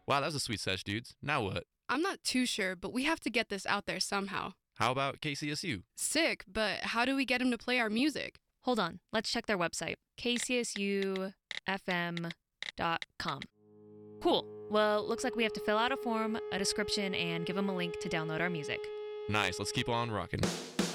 Wow, that was a sweet sesh, dudes. Now what? I'm not too sure, but we have to get this out there somehow. How about KCSU? Sick, but how do we get him to play our music? Hold on, let's check their website, kcsufm.com. Cool. Well, looks like we have to fill out a form, a description, and give them a link to download our music. Nice, let's keep on rocking.